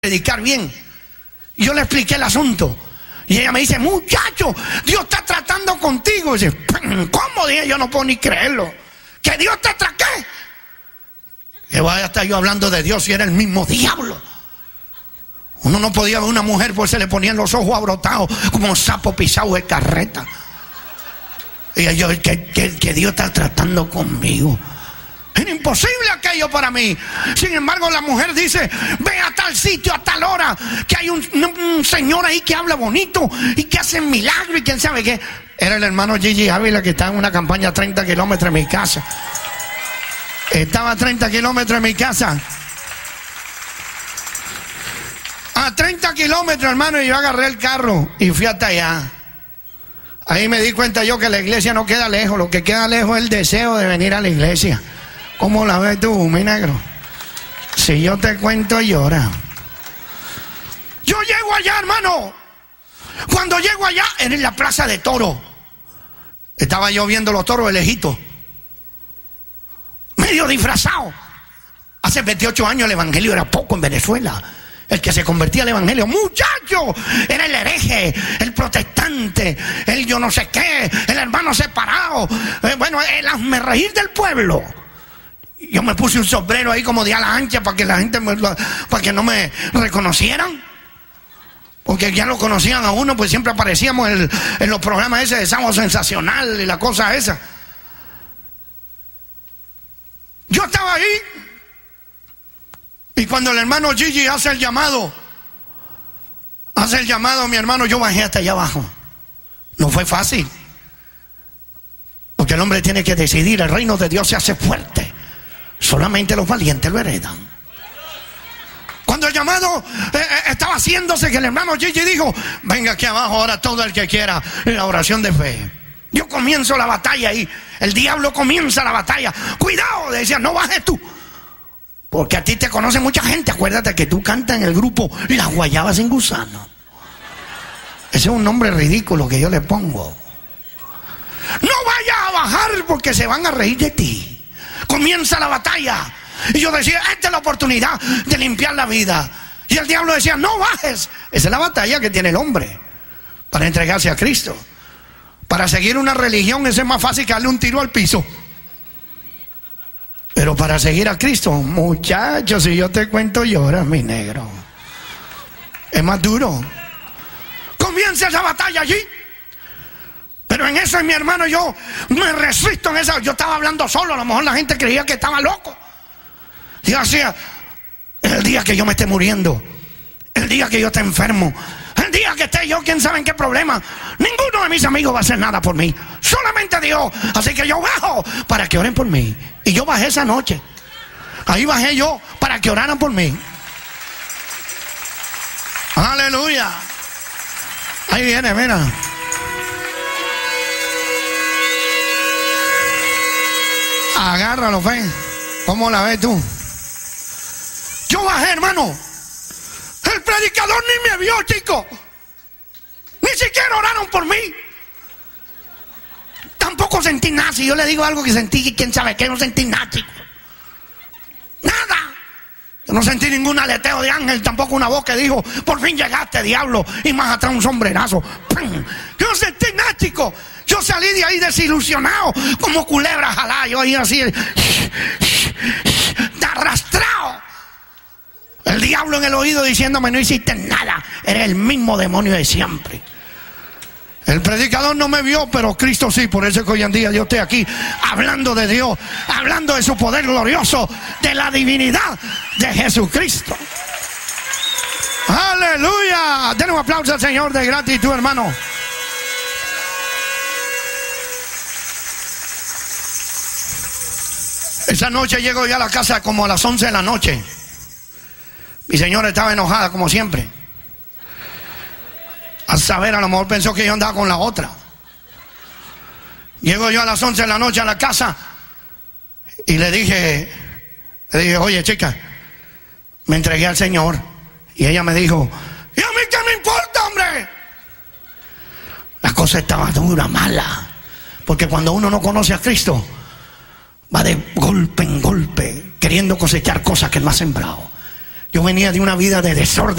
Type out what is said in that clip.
predicar bien. Y yo le expliqué el asunto. Y ella me dice, muchacho, Dios está tratando contigo. Y dice, ¿cómo? Dije, yo no puedo ni creerlo. ¿Que Dios te traqué? Que vaya a estar yo hablando de Dios y era el mismo diablo. Uno no podía ver una mujer porque se le ponían los ojos abrotados como un sapo pisado de carreta. Y yo, que Dios está tratando conmigo. Era imposible aquello para mí. Sin embargo, la mujer dice, ve a tal sitio, a tal hora, que hay un señor ahí que habla bonito y que hace milagros y quién sabe qué. Era el hermano Gigi Ávila, que estaba en una campaña a 30 kilómetros de mi casa. Estaba a 30 kilómetros de mi casa. A 30 kilómetros, hermano, y yo agarré el carro y fui hasta allá. Ahí me di cuenta yo que la iglesia no queda lejos. Lo que queda lejos es el deseo de venir a la iglesia. ¿Cómo la ves tú, mi negro? Si yo te cuento, llora. Yo llego allá, hermano. Cuando llego allá, era en la plaza de toros. Estaba yo viendo los toros de lejito, medio disfrazado. Hace 28 años el evangelio era poco en Venezuela. El que se convertía al evangelio, muchacho, era el hereje, el protestante, el yo no sé qué, el hermano separado. Bueno, el hazmerreír del pueblo. Yo me puse un sombrero ahí como de ala ancha para que la gente para que no me reconocieran. Porque ya lo conocían a uno, pues siempre aparecíamos en los programas ese de Sábado Sensacional y la cosa esa. Yo estaba ahí. Y cuando el hermano Gigi hace el llamado, mi hermano, yo bajé hasta allá abajo. No fue fácil. Porque el hombre tiene que decidir, el reino de Dios se hace fuerte. Solamente los valientes lo heredan. Cuando el llamado estaba haciéndose, que el hermano Gigi dijo, venga aquí abajo ahora todo el que quiera la oración de fe. Yo comienzo la batalla ahí. El diablo comienza la batalla. Cuidado, decía, no bajes tú. Porque a ti te conoce mucha gente. Acuérdate que tú cantas en el grupo Las Guayabas sin Gusano. Ese es un nombre ridículo que yo le pongo. No vayas a bajar porque se van a reír de ti. Comienza la batalla. Y yo decía, esta es la oportunidad de limpiar la vida. Y el diablo decía, no bajes. Esa es la batalla que tiene el hombre para entregarse a Cristo. Para seguir una religión es más fácil que darle un tiro al piso. Pero para seguir a Cristo, muchachos, si yo te cuento, lloras, mi negro. Es más duro. Comienza esa batalla allí. Pero en eso, mi hermano, yo me resisto en esa. Yo estaba hablando solo, a lo mejor la gente creía que estaba loco. Yo decía, el día que yo me esté muriendo, el día que yo esté enfermo, el día que esté yo, quién sabe en qué problema, ninguno de mis amigos va a hacer nada por mí, solamente Dios. Así que yo bajo para que oren por mí. Y yo bajé esa noche. Ahí bajé yo para que oraran por mí. Aleluya. Ahí viene, mira. Agárralo, fe. ¿Cómo la ves tú? Yo bajé, hermano. El predicador ni me vio, chico. Ni siquiera oraron por mí. Tampoco sentí nada. Si yo le digo algo que sentí, quién sabe qué, no sentí nada, chico. Nada. Yo no sentí ningún aleteo de ángel, tampoco una voz que dijo, por fin llegaste, diablo. Y más atrás un sombrerazo. ¡Pum! Yo no sentí nada, chico. Yo salí de ahí desilusionado, como culebra jalá. Yo ahí así, arrastrado. El diablo en el oído diciéndome, no hiciste nada. Eres el mismo demonio de siempre. El predicador no me vio, pero Cristo sí. Por eso es que hoy en día yo estoy aquí hablando de Dios, hablando de su poder glorioso, de la divinidad de Jesucristo. Aleluya. Denle un aplauso al Señor de gratitud, hermano. Esa noche llego yo a la casa como a las 11 de la noche. Mi señora estaba enojada como siempre. A saber, a lo mejor pensó que yo andaba con la otra. Llego yo a las 11 de la noche a la casa y le dije, oye, chica, me entregué al Señor. Y ella me dijo, ¿y a mí qué me importa, hombre? La cosa estaba dura, mala. Porque cuando uno no conoce a Cristo, va de golpe en golpe, queriendo cosechar cosas que no ha sembrado. Yo venía de una vida de desorden.